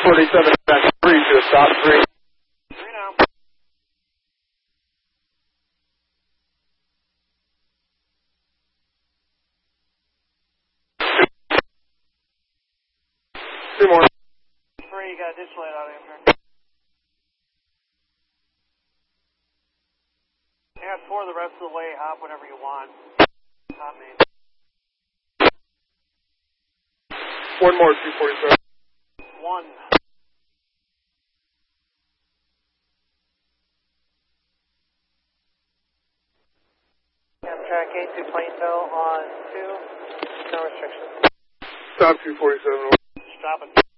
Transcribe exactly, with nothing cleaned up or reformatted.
forty-seven, back three to a stop three. Three now. Two more. Three, you got a ditch light out after. Yeah, four the rest of the way, hop whenever you want. Hop me. One more, two forty-seven. One. Amtrak eight to Plainville on two. No restrictions. Stop two forty-seven. Stop it.